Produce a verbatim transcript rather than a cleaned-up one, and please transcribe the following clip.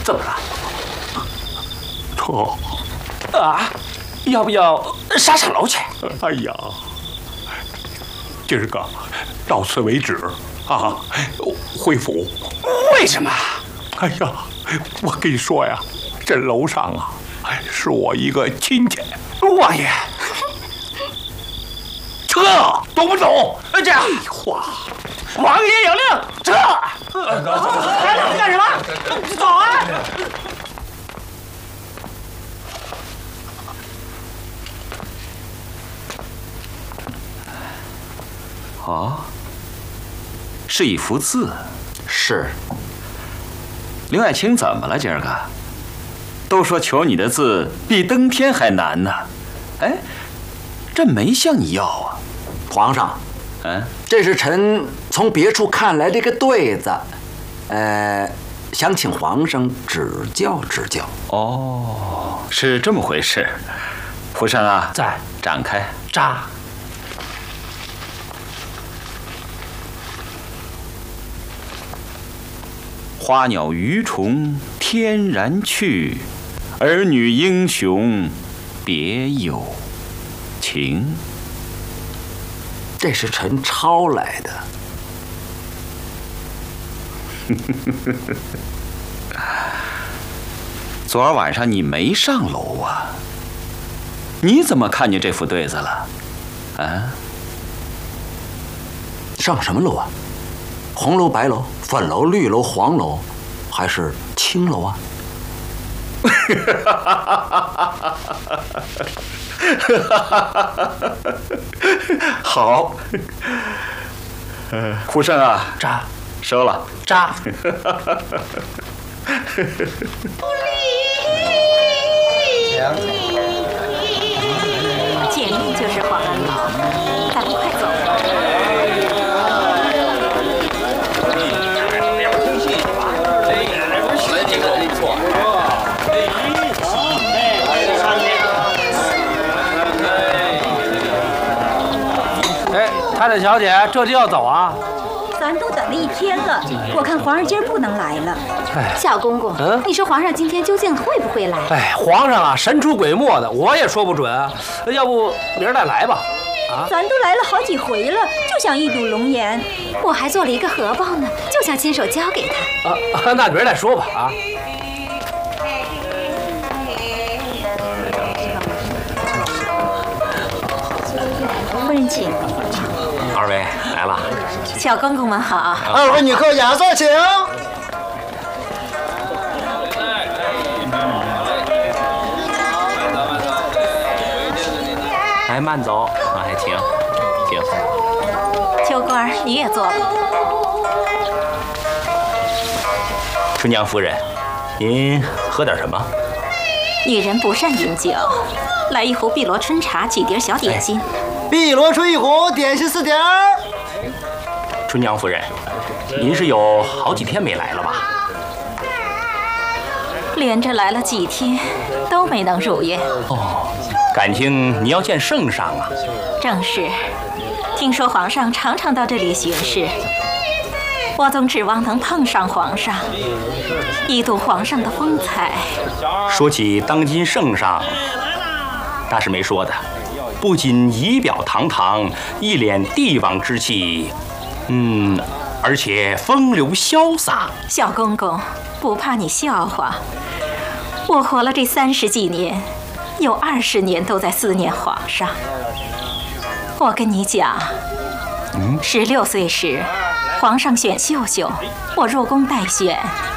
怎么了？ 车啊，要不要上上楼去？ 哎呀，今儿个到此为止啊，回府。 为什么？ 哎呀，我跟你说呀，这楼上啊，是我一个亲戚。 王爷， 撤，懂不懂？ 这样， 话， 王爷有令，撤。还愣着干什么？走啊！ 哦，是一幅字。 是。 刘爱卿怎么了？今儿个都说求你的字比登天还难呢。哎，这没向你要啊。 皇上， 嗯， 这是臣从别处看来的一个对子，呃，想请皇上指教指教。 哦，是这么回事。福山啊， 在展开。 扎。 花鸟鱼虫天然去，儿女英雄别有情。 这是臣抄来的。 昨儿晚上你没上楼啊？你怎么看见这副对子了？啊？ 上什么楼啊？红楼、白楼、粉楼、绿楼、黄楼，还是青楼啊？ 好，福生啊， 扎收了， 扎。 前面就是黄安楼，咱们快走吧。 哎，太太小姐，这就要走啊？ 咱都等了一天了，我看皇上今儿不能来了。 哎， 小公公， 嗯， 你说皇上今天究竟会不会来？ 哎，皇上啊，神出鬼没的，我也说不准啊。要不明儿再来吧？啊， 咱都来了好几回了，就想一睹龙颜。 我还做了一个荷包呢，就想亲手交给他。 啊，那明儿再说吧啊。 夫人请。 二位来了。 小公公们好。 二位女客雅座请。 来，慢走。哎，请，请。 秋官，你也坐吧。 春娘夫人，您喝点什么？ 女人不善饮酒，来一壶碧螺春茶，几碟小点心。 碧螺春一壶，点心四点儿。 春娘夫人，您是有好几天没来了吧？ 连着来了几天，都没能如愿。 哦，感情你要见圣上啊？ 正是，听说皇上常常到这里巡视，我总指望能碰上皇上，一睹皇上的风采。 说起当今圣上，那是没说的，不仅仪表堂堂，一脸帝王之气，嗯，而且风流潇洒。 小公公，不怕你笑话，我活了这三十几年，有二十年都在思念皇上。我跟你讲，十六岁时，皇上选秀秀，我入宫待选，